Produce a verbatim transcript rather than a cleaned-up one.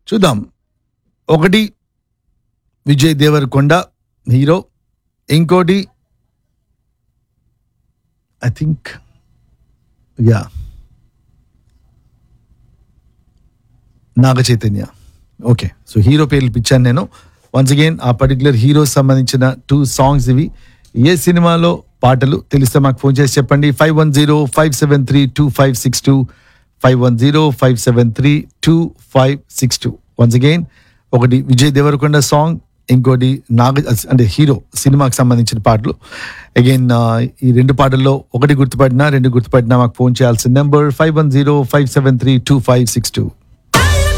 చూద్దాం. ఒకటి విజయ్ దేవరకొండ హీరో, ఇంకోటి I think yeah Naga Chaitanya. Okay, so hero పేర్లు పిచ్చాను నేను. వన్స్ అగైన్ ఆ పర్టికులర్ హీరో సంబంధించిన టూ సాంగ్స్ ఇవి. ఏ సినిమాలో పాటలు తెలిస్తే మాకు ఫోన్ చేసి చెప్పండి. Five one zero five seven three two five six two five one zero five seven three two five six two. Once again ఒకటి విజయ్ దేవరకొండ సాంగ్, ఇంకోటి నాగ అంటే హీరో సినిమాకి సంబంధించిన పాటలు. అగైన్ ఈ రెండు పాటల్లో ఒకటి గుర్తుపడినా రెండు గుర్తుపడినా మాకు ఫోన్ చేయాల్సిన number five one zero five seven three two five six two.